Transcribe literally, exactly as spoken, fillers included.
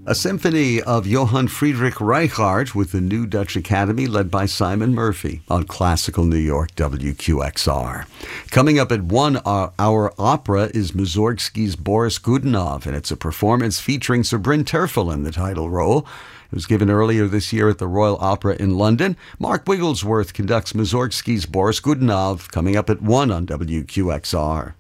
A symphony of Johann Friedrich Reichardt with the New Dutch Academy led by Simon Murphy on Classical New York W Q X R. Coming up at one, our, our opera is Mussorgsky's Boris Godunov, and it's a performance featuring Sir Bryn Terfel in the title role. It was given earlier this year at the Royal Opera in London. Mark Wigglesworth conducts Mussorgsky's Boris Godunov, coming up at one on W Q X R.